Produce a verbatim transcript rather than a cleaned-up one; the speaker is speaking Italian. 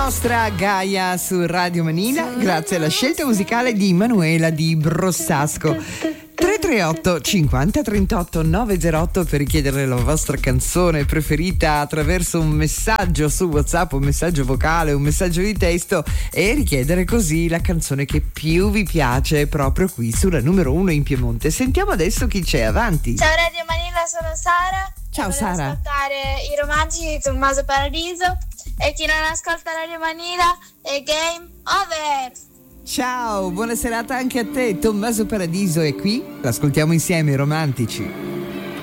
nostra Gaia su Radio Manina, grazie alla scelta musicale di Manuela di Brossasco. tre tre otto cinquanta trentotto novecentootto per richiedere la vostra canzone preferita attraverso un messaggio su WhatsApp, un messaggio vocale, un messaggio di testo, e richiedere così la canzone che più vi piace proprio qui sulla numero uno in Piemonte. Sentiamo adesso chi c'è, avanti. Ciao Radio Manila, sono Sara. Ciao e Sara. ascoltare i romanzi di Tommaso Paradiso, e chi non ascolta Radio Manila è game over. Ciao, buona serata anche a te. Tommaso Paradiso è qui, l'ascoltiamo insieme, i romantici.